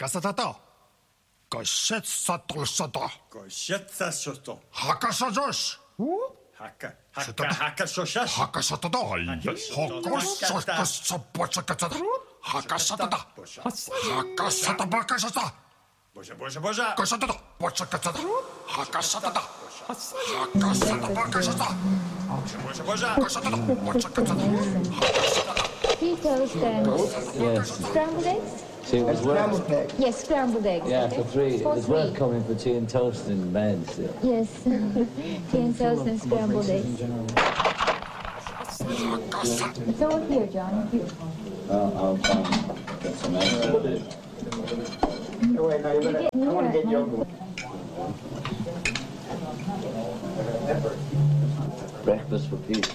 Kasatata. Kasetsatolsata. Kasetsatolsata. Hakasajosh. Hakashoshas. Hakasatata. Hakasatata. Hakasatata. Hakasatabakasata. Boja. Kasatata. Hakasatata. Hakasatata. Hakasatabakasata. Three toast and scrambled eggs? Scrambled eggs? Yes, scrambled eggs. Yeah, okay? for three. For It's three. worth coming for tea and toast and beds. Yes, tea and toast and scrambled eggs. It's all here, John. I'll get some eggs. Wait, now I want to get yogurt. Breakfast for peace.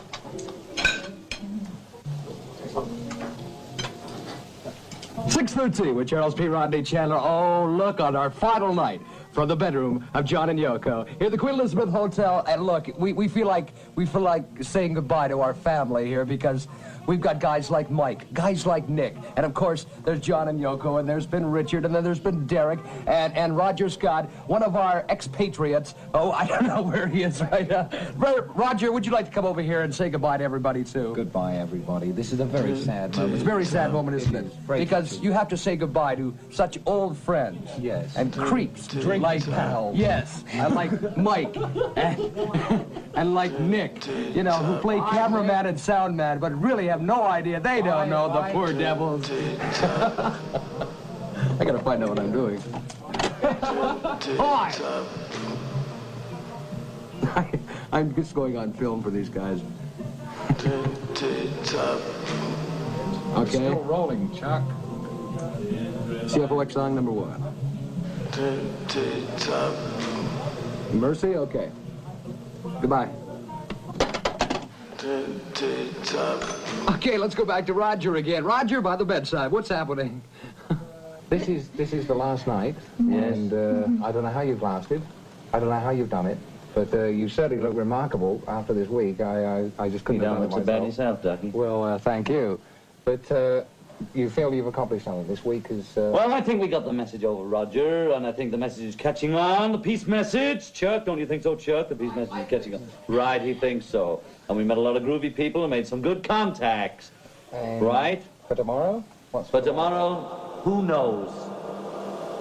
.6:30 with Charles P. Rodney Chandler. Oh, look, on our final night from the bedroom of John and Yoko here at the Queen Elizabeth Hotel. And look, we feel like saying goodbye to our family here because we've got guys like Mike, guys like Nick, and of course there's John and Yoko, and there's been Richard, and then there's been Derek and Roger Scott, one of our expatriates. Oh, I don't know where he is right now. Roger, would you like to come over here and say goodbye to everybody too? Goodbye, everybody. This is a very sad moment. It's a very sad moment, isn't it? Because you have to say goodbye to such old friends. Yes. And creeps. Drink like pals. Yes. And like Mike. And like Nick, you know, who play cameraman and sound man, but really have no idea. They don't know, the poor devils. I gotta find out what I'm doing. Hi! I'm just going on film for these guys. Okay. Still rolling, Chuck. CFOX song number one. Mercy? Okay. Goodbye. Okay, let's go back to Roger again. Roger, by the bedside, what's happening? This is the last night, and I don't know how you've lasted. I don't know how you've done it, but you certainly look remarkable after this week. I just couldn't have done it so bad myself. yourself, Ducky. Well, thank you. But you feel you've accomplished something. This week is... Well, I think we got the message over, Roger, and I think the message is catching on. The peace message. Chuck, don't you think so, Chuck? The peace message is catching on. Right, he thinks so. And we met a lot of groovy people and made some good contacts. Right? For tomorrow? For tomorrow, who knows?